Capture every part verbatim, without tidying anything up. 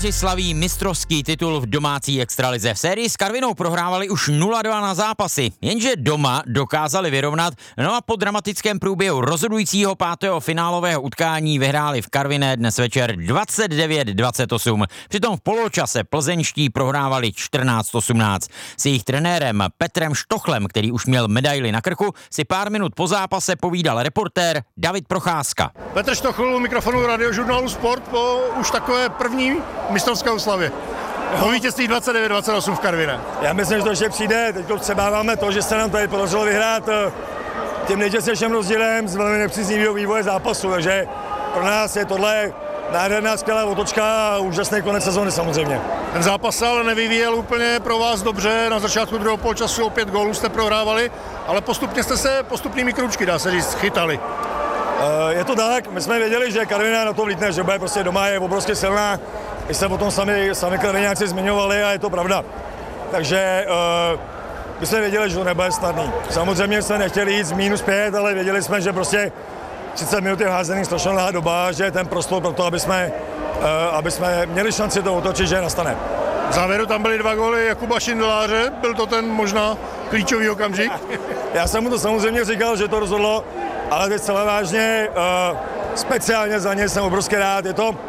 Slaví mistrovský titul v domácí extralize. V sérii s Karvinou prohrávali už nula dva na zápasy, jenže doma dokázali vyrovnat, no a po dramatickém průběhu rozhodujícího pátého finálového utkání vyhráli v Karviné dnes večer dvacet devět dvacet osm. Přitom v poločase plzeňští prohrávali čtrnáct osmnáct. S jejich trenérem Petrem Štochlem, který už měl medaili na krku, si pár minut po zápase povídal reportér David Procházka. Petr Štochl u mikrofonu Radiožurnálu Sport po už takové první mistrovské oslavě. Po vítězství dvacet devět dvacet osm v Karviné. Já myslím, že to ještě přijde. Teď přebáváme to, že se nám tady podařilo vyhrát tím nejtěsnějším rozdílem z velmi nepříznivého vývoje zápasu. Takže pro nás je tohle nádherná skvělá otočka a úžasný konec sezóny samozřejmě. Ten zápas se ale nevyvíjel úplně pro vás dobře. Na začátku druhého poločasu o pět gólů jste prohrávali, ale postupně jste se postupnými kručky, dá se říct, chytali. Je to tak, my jsme věděli, že Karviná na to vlítne, že bude prostě doma, je obrovsky silná. My jsme o tom sami, sami Karviňáci zmiňovali a je to pravda. Takže uh, my jsme věděli, že to nebude snadný. Samozřejmě jsme nechtěli jít z mínus pět, ale věděli jsme, že prostě třicet minut je házený strašně dlouhá doba, že je ten prostor pro to, aby jsme, uh, aby jsme měli šanci to otočit, že nastane. V závěru tam byly dva góly Jakuba Šindeláře, byl to ten možná klíčový okamžik? Já jsem mu to samozřejmě říkal, že to rozhodlo, ale teď celé vážně, uh, speciálně za ně jsem obrovský rád. Je to, uh,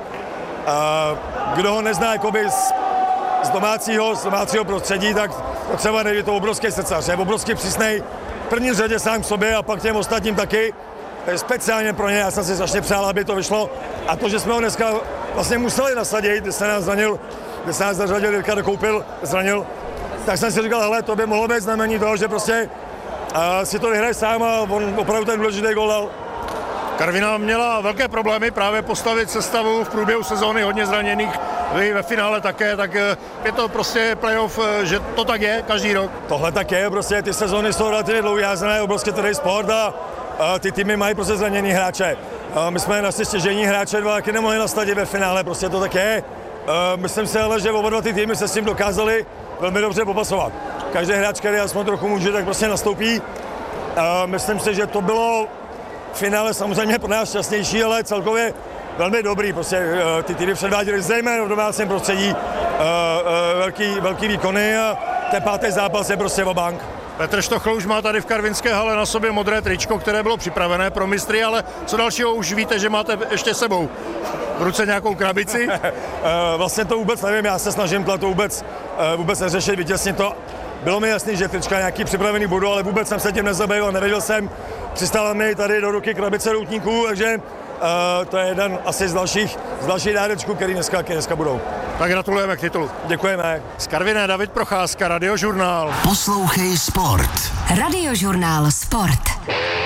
kdo ho nezná jakoby z, z, domácího, z domácího prostředí, tak to třeba neví, to obrovský srdcař, je obrovský přísnej, v první řadě sám k sobě a pak těm ostatním taky. Speciálně pro ně, já jsem si strašně přál, aby to vyšlo. A to, že jsme ho dneska vlastně museli nasadit, když se nás zranil, když se nás zařadil, Jirka dokoupil, zranil, tak jsem si říkal, hele, to by mohlo být znamení toho, že prostě uh, si to vyhraje sám a on opravdu ten důležitý gól dal. Karviná měla velké problémy právě postavit sestavu v průběhu sezóny, hodně zraněných, vy ve finále také, tak je to prostě playoff, že to tak je každý rok. Tohle tak je, prostě ty sezóny jsou relativně dlouhé, je obrovský tady sport a, a ty týmy mají prostě zraněný hráče. A my jsme na stěžení hráče dva taky nemohli nasadit ve finále, prostě to tak je. A myslím si ale, že oba dva ty týmy se s tím dokázali velmi dobře popasovat. Každý hráč, který aspoň trochu může, tak prostě nastoupí. A myslím si, že to bylo v finále samozřejmě pro nás šťastnější, ale celkově velmi dobrý. Prostě ty týmy předváděly zejména v domácím prostředí velký, velký výkony a ten pátý zápas je prostě vabank. Petr Štochl už má tady v karvinské hale na sobě modré tričko, které bylo připravené pro mistry, ale co dalšího už víte, že máte ještě sebou? V ruce nějakou krabici? Vlastně to vůbec nevím, já se snažím to vůbec, vůbec neřešit, vytěsnit to. Bylo mi jasný, že trička nějaký připravený budou, ale vůbec jsem se tím nezabýval, nevěděl jsem. Přistála mi tady do ruky krabice doutníků, takže uh, to je jeden asi z dalších, z dalších dárečků, který dneska, který dneska budou. Tak gratulujeme k titulu. Děkujeme. Z Karviné David Procházka, Radiožurnál. Poslouchej Sport. Radiožurnál Sport.